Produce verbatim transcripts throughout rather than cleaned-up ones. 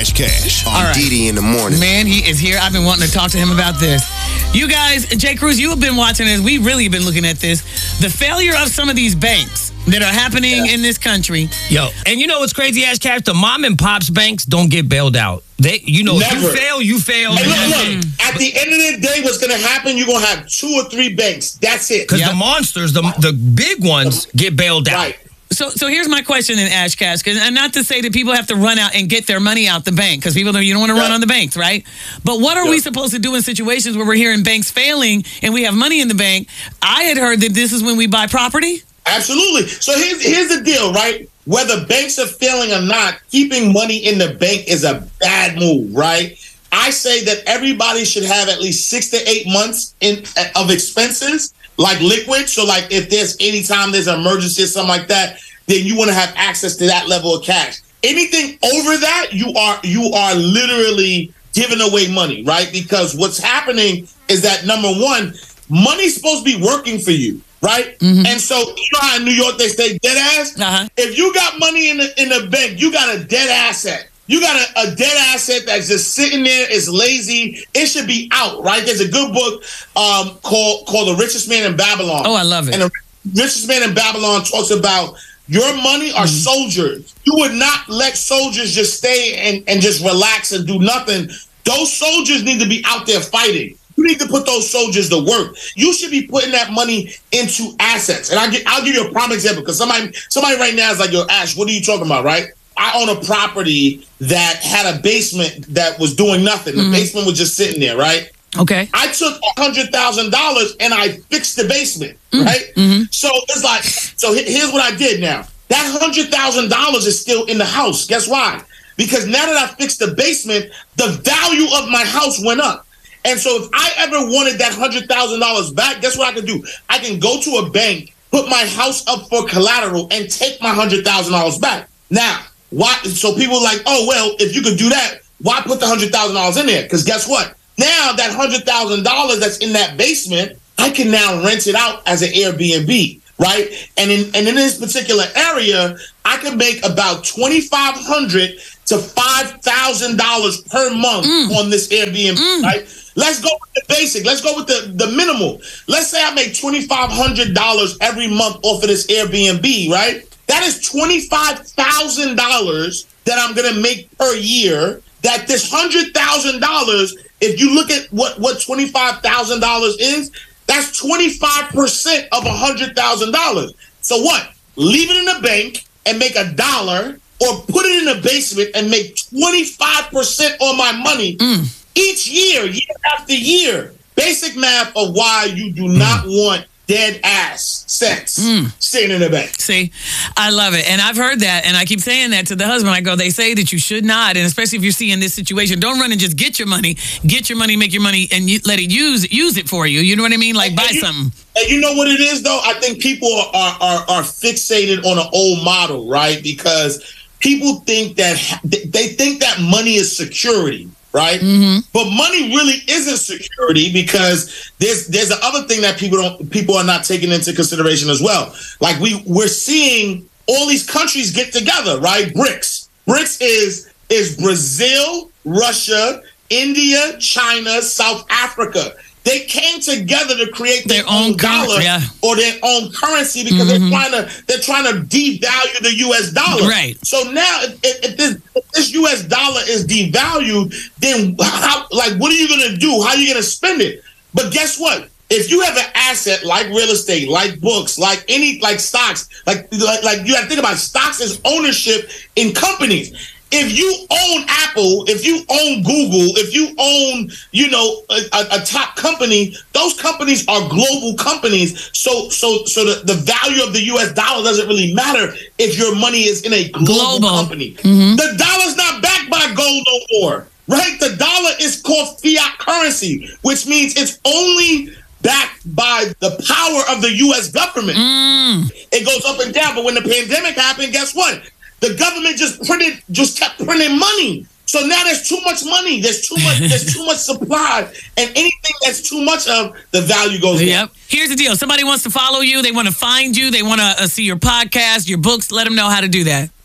Ash Cash on right. Didi in the morning. Man, he is here. I've been wanting to talk to him about this. You guys, Jay Cruz, you have been watching this. We've really been looking at this. The failure of some of these banks that are happening yeah. in this country. Yo, and you know what's crazy, Ash Cash? The mom and pops banks don't get bailed out. They, you know, Never. if you fail, you fail. Hey, look, look, at the end of the day, what's going to happen, you're going to have two or three banks. That's it. Because yep. the monsters, the the big ones, get bailed out. Right. So so here's my question in Ash Cash, and not to say that people have to run out and get their money out the bank, because people don't, you don't want to run yeah. on the banks, right? But what are yeah. we supposed to do in situations where we're hearing banks failing and we have money in the bank? I had heard that this is when we buy property. Absolutely. So here's here's the deal, right? Whether banks are failing or not, keeping money in the bank is a bad move, right? I say that everybody should have at least six to eight months in of expenses, like liquid. So like if there's anytime there's an emergency or something like that, then you want to have access to that level of cash. Anything over that, you are you are literally giving away money, right? Because what's happening is that, number one, money's supposed to be working for you, right? Mm-hmm. And so, you know how in New York they say dead ass? Uh-huh. If you got money in the in the bank, you got a dead asset. You got a, a dead asset that's just sitting there, is lazy. It should be out, right? There's a good book um, called called The Richest Man in Babylon. Oh, I love it. And The Richest Man in Babylon talks about your money are mm-hmm. soldiers. You would not let soldiers just stay and, and just relax and do nothing. Those soldiers need to be out there fighting. You need to put those soldiers to work. You should be putting that money into assets. And I'll give, I'll give you a prime example, because somebody somebody right now is like, yo, Ash, what are you talking about, right? I own a property that had a basement that was doing nothing. The mm-hmm. basement was just sitting there, right? Okay. I took one hundred thousand dollars and I fixed the basement, mm-hmm. right? Mm-hmm. So it's like, so here's what I did now. That one hundred thousand dollars is still in the house. Guess why? Because now that I fixed the basement, the value of my house went up. And so if I ever wanted that one hundred thousand dollars back, guess what I can do? I can go to a bank, put my house up for collateral, and take my one hundred thousand dollars back. Now, why? So people are like, oh, well, if you could do that, why put the one hundred thousand dollars in there? Because guess what? Now that one hundred thousand dollars that's in that basement, I can now rent it out as an Airbnb, right? And in and in this particular area, I can make about twenty-five hundred dollars to five thousand dollars per month mm. on this Airbnb, mm. right? Let's go with the basic. Let's go with the, the minimal. Let's say I make twenty-five hundred dollars every month off of this Airbnb, right? That is twenty-five thousand dollars that I'm going to make per year. That this one hundred thousand dollars, if you look at what, what twenty-five thousand dollars is, that's twenty-five percent of one hundred thousand dollars. So what? Leave it in the bank and make a dollar, or put it in the basement and make twenty-five percent on my money mm. each year, year after year. Basic math of why you do not want dead ass cents mm. sitting in the bank. See, I love it. And I've heard that, and I keep saying that to the husband. I go, they say that you should not, and especially if you're seeing this situation, don't run and just get your money. Get your money, make your money, and you, let it use use it for you. You know what I mean? Like, and, buy and you, something. And you know what it is, though? I think people are, are, are fixated on an old model, right? Because people think that, they think that money is security. Right, mm-hmm. But money really isn't security, because there's there's the other thing that people don't people are not taking into consideration as well. Like we we're seeing all these countries get together, right? BRICS. BRICS is is Brazil, Russia, India, China, South Africa. They came together to create their, their own, own dollar yeah. or their own currency, because mm-hmm. they're trying to they're trying to devalue the U S dollar. Right. So now, if, if, this, if this U S dollar is devalued, then how? Like, what are you going to do? How are you going to spend it? But guess what? If you have an asset like real estate, like books, like any like stocks, like like, like you have to think about it. Stocks as ownership in companies. If you own Apple, if you own Google, if you own, you know, a, a top company, those companies are global companies. So, so, so the, the value of the U S dollar doesn't really matter if your money is in a global, global. company. Mm-hmm. The dollar's not backed by gold no more, right? The dollar is called fiat currency, which means it's only backed by the power of the U S government. Mm. It goes up and down, but when the pandemic happened, guess what? The government just printed, just kept printing money. So now there's too much money. There's too much. There's too much supply, and anything that's too much of, the value goes down. Yep. Here's the deal. Somebody wants to follow you. They want to find you. They want to uh, see your podcast, your books. Let them know how to do that.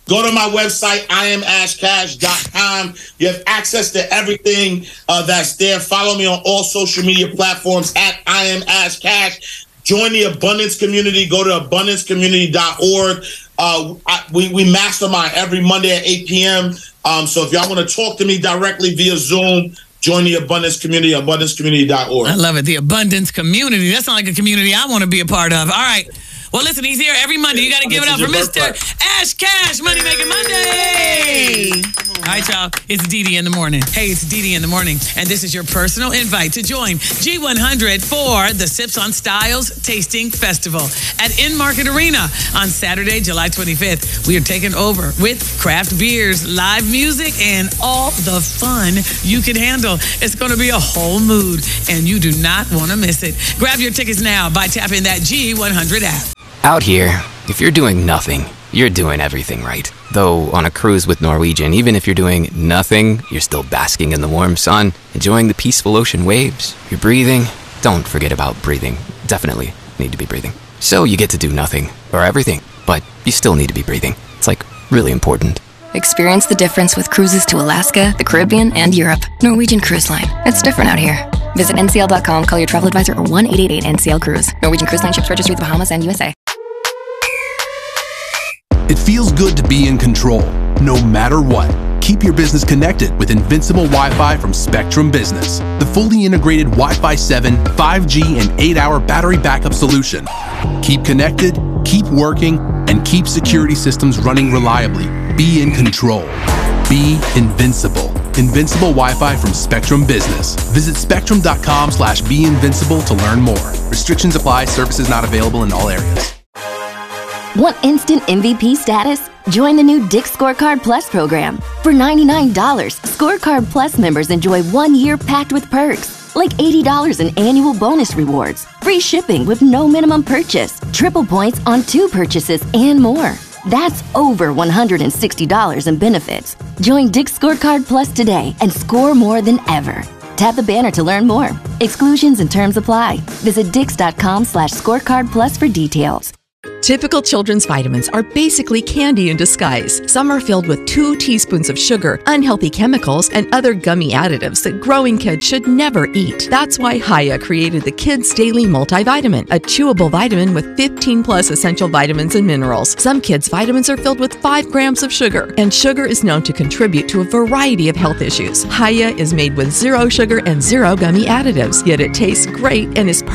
Go to my website, I am ash cash dot com. You have access to everything uh, that's there. Follow me on all social media platforms at I am ash cash. Join the Abundance Community. Go to abundance community dot org. Uh, I, we, we mastermind every Monday at eight p.m. Um, so if y'all want to talk to me directly via Zoom, join the Abundance Community, abundance community dot org. I love it. The Abundance Community. That sounds like a community I want to be a part of. All right. Well, listen, he's here every Monday. You got to give it up for Mister Ash Cash, Money Making Monday. All right, y'all. It's Dee in the morning. Hey, it's Dee in the morning. And this is your personal invite to join G one hundred for the Sips on Styles Tasting Festival at In Market Arena on Saturday, July twenty-fifth. We are taking over with craft beers, live music, and all the fun you can handle. It's going to be a whole mood, and you do not want to miss it. Grab your tickets now by tapping that G one hundred app. Out here, if you're doing nothing, you're doing everything right. Though on a cruise with Norwegian, even if you're doing nothing, you're still basking in the warm sun, enjoying the peaceful ocean waves. You're breathing. Don't forget about breathing. Definitely need to be breathing. So you get to do nothing, or everything, but you still need to be breathing. It's like really important. Experience the difference with cruises to Alaska, the Caribbean, and Europe. Norwegian Cruise Line. It's different out here. Visit N C L dot com, call your travel advisor, or one eight eight eight N C L Cruise. Norwegian Cruise Line ships registry the Bahamas and U S A. It feels good to be in control, no matter what. Keep your business connected with Invincible Wi-Fi from Spectrum Business, the fully integrated Wi-Fi seven, five G, and eight hour battery backup solution. Keep connected, keep working, and keep security systems running reliably. Be in control. Be invincible. Invincible Wi-Fi from Spectrum Business. Visit spectrum dot com slash be invincible to learn more. Restrictions apply. Services not available in all areas. Want instant M V P status? Join the new Dick's Scorecard Plus program. For ninety-nine dollars, Scorecard Plus members enjoy one year packed with perks, like eighty dollars in annual bonus rewards, free shipping with no minimum purchase, triple points on two purchases, and more. That's over one hundred sixty dollars in benefits. Join Dick's Scorecard Plus today and score more than ever. Tap the banner to learn more. Exclusions and terms apply. Visit dix dot com slash scorecard plus for details. Typical children's vitamins are basically candy in disguise. Some are filled with two teaspoons of sugar, unhealthy chemicals, and other gummy additives that growing kids should never eat. That's why Hiya created the Kids Daily Multivitamin, a chewable vitamin with fifteen plus essential vitamins and minerals. Some kids' vitamins are filled with five grams of sugar, and sugar is known to contribute to a variety of health issues. Hiya is made with zero sugar and zero gummy additives, yet it tastes great and is